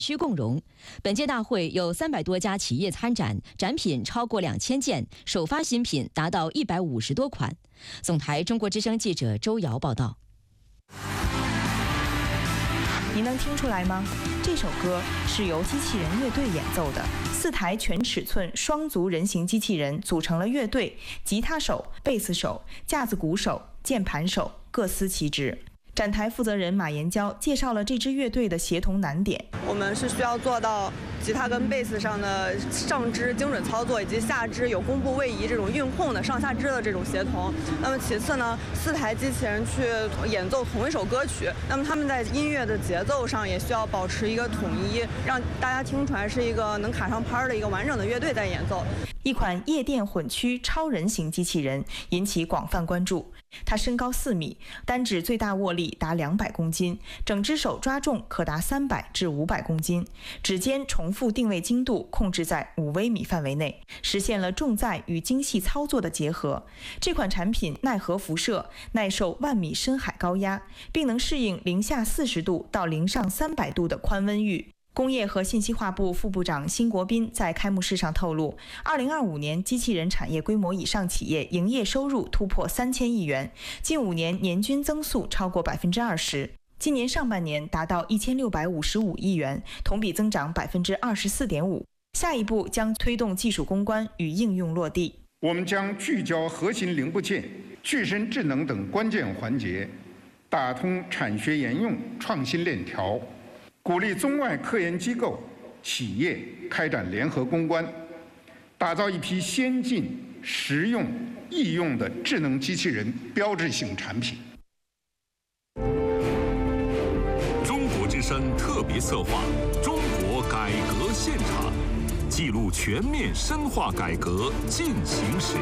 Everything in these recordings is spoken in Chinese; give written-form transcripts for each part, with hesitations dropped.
区共融。本届大会有300多家企业参展，展品超过2000件，首发新品达到150多款。总台中国之声记者周瑶报道。 你能听出来吗？这首歌是由机器人乐队演奏的，4台全尺寸双足人形机器人组成了乐队，吉他手、贝斯手、架子鼓手、键盘手各司其职。展台负责人马延娇介绍了这支乐队的协同难点。 我们是需要做到吉他跟贝斯上的上肢精准操作，以及下肢有弓步位移这种运控的上下肢的这种协同。那么其次呢，4台机器人去演奏同一首歌曲，那么他们在音乐的节奏上也需要保持一个统一，让大家听出来是一个能卡上拍的一个完整的乐队在演奏。 一款夜店混区超人型机器人引起广泛关注。它身高4米，单指最大握力达200公斤，整只手抓重可达300至500公斤，指尖重复定位精度控制在5微米范围内，实现了重载与精细操作的结合。这款产品耐核辐射，耐受10000米深海高压，并能适应零下40度到零上300度的宽温域。工业和信息化部副部长辛国斌在开幕式上透露，2025年机器人产业规模以上企业营业收入突破3000亿元，近5年年均增速超过20%。今年上半年达到1655亿元，同比增长24.5%。下一步将推动技术攻关与应用落地。 我们将聚焦核心零部件、具身智能等关键环节，打通产学研用创新链条。鼓励中外科研机构、企业开展联合攻关，打造一批先进、实用、易用的智能机器人标志性产品。 中国之声特别策划《中国改革现场》，记录全面深化改革进行时。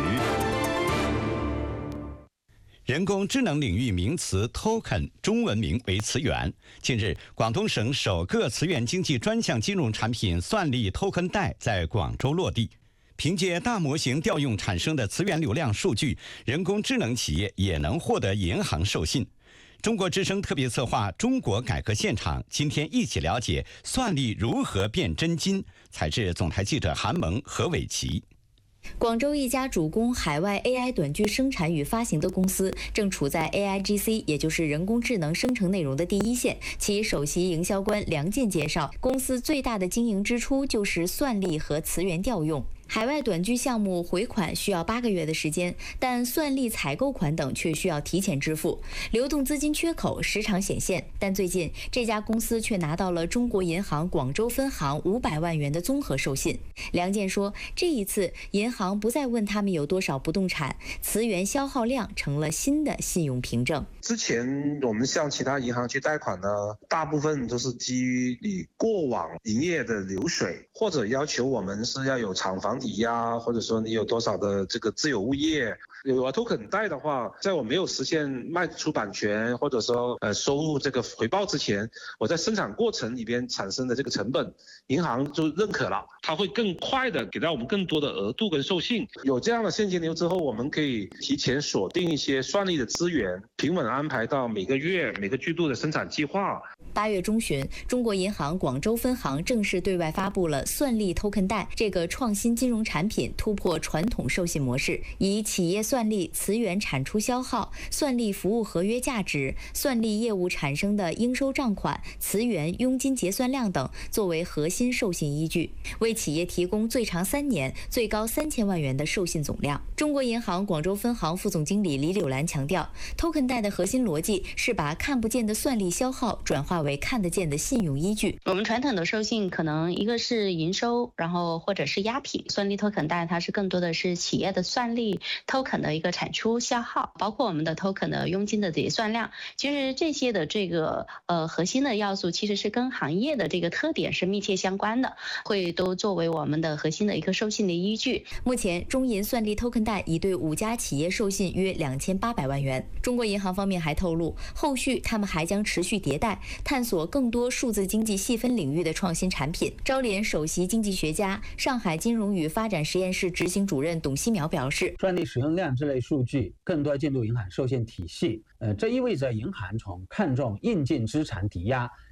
人工智能领域名词 token 中文名为词源。近日，广东省首个词源经济专项金融产品算力 token 贷在广州落地。凭借大模型调用产生的词源流量数据，人工智能企业也能获得银行授信。中国之声特别策划《中国改革现场》，今天一起了解算力如何变真金。采自总台记者韩萌、何伟奇。 广州一家主攻海外 AI 短剧生产与发行的公司，正处在 AIGC， 也就是人工智能生成内容的第一线。其首席营销官梁健介绍，公司最大的经营支出就是算力和词源调用。海外短剧项目回款需要8个月的时间，但算力采购款等却需要提前支付，流动资金缺口时常显现。但最近这家公司却拿到了中国银行广州分行500万元的综合授信。梁健说，这一次银行不再问他们有多少不动产，词源消耗量成了新的信用凭证。 之前我们向其他银行去贷款呢，大部分都是基于你过往营业的流水，或者要求我们是要有厂房抵押，或者说你有多少的这个自有物业。有token贷的话，在我没有实现卖出版权或者说收入这个回报之前，我在生产过程里边产生的这个成本，银行就认可了，它会更快的给到我们更多的额度跟授信。有这样的现金流之后，我们可以提前锁定一些算力的资源，平稳安排到每个月每个季度的生产计划。 8月中旬，中国银行广州分行正式对外发布了算力 token 贷这个创新金融产品，突破传统授信模式，以企业算力、词源产出消耗、算力服务合约价值、算力业务产生的应收账款、词源佣金结算量等作为核心授信依据，为企业提供最长3年、最高3000万元的授信总量。中国银行广州分行副总经理李柳兰强调 ，token 贷的核心逻辑是把看不见的算力消耗转化为看得见的信用依据。 我们传统的授信可能一个是营收，然后或者是押品，算力 token 贷它是更多的是企业的算力 token 的一个产出消耗，包括我们的 token 的佣金的结算量。其实这些的这个核心的要素其实是跟行业的这个特点是密切相关的，会都作为我们的核心的一个授信的依据。 目前中银算力 token 贷已对5家企业授信约2800万元。中国银行方面还透露，后续他们还将持续迭代，探索更多数字经济细分领域的创新产品。招联首席经济学家、上海金融与发展实验室执行主任董希苗表示， 算力使用量这类数据更多进入银行授信体系，这意味着银行从看重应进资产抵押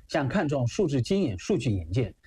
像看重数字经营、数据引荐。